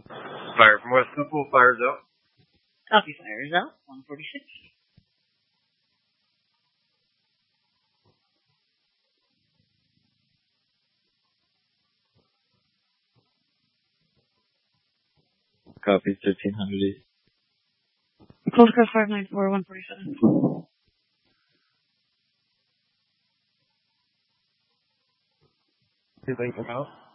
Fire from West Temple, fires out. Copy, fires out. 146. Copy, 1300. Close cross 594, 147. Anything come out?